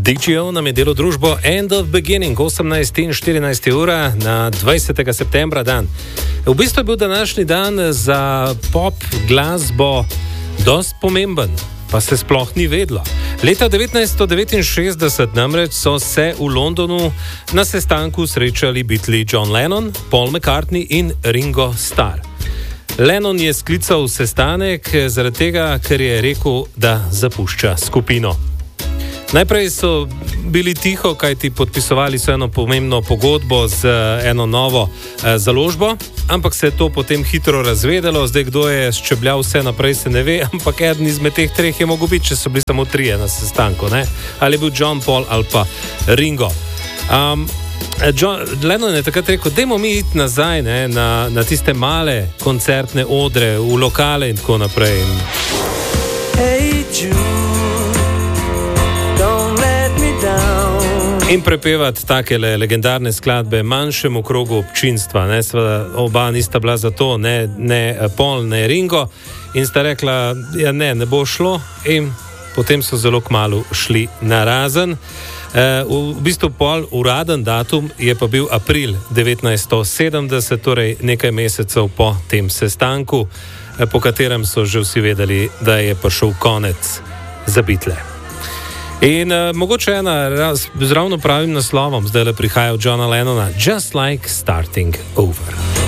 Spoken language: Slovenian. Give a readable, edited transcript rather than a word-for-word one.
DJO nam je delo družbo End of Beginning, 18 in 14 ura na 20. septembra dan. V bistvu je bil današnji dan za pop glasbo dost pomemben, pa se sploh ni vedlo. Leta 1969 namreč so se v Londonu na sestanku srečali Beatli John Lennon, Paul McCartney in Ringo Starr. Lennon je sklical sestanek zaradi tega, ker je rekel, da zapušča skupino. Najprej so bili tiho, kajti podpisovali so eno pomembno pogodbo z eno novo založbo, ampak se je to potem hitro razvedelo. Zdaj, kdo je ščebljal vse naprej, se ne ve, ampak eden izmed teh treh je mogel biti, če so bili samo trije na sestanku, ne? Ali je bil John, Paul ali pa Ringo. Lennon je takrat rekel, dajmo mi iti nazaj, ne, na tiste male koncertne odre, v lokale in tako naprej. Hey Jude, don't let me down. In prepevati takele legendarne skladbe manjšemu krogu občinstva. Ne, seveda oba nista bila za to, ne Paul, ne Ringo. In sta rekla, ja ne bo šlo. In potem so zelo kmalu šli na razen. V bistvu pol uraden datum je pa bil april 1970, torej nekaj mesecev po tem sestanku, po katerem so že vsi vedeli, da je prišel konec za Beatle. In mogoče ena z ravno pravim naslovom zdaj le prihaja od Johna Lennona, Just Like Starting Over.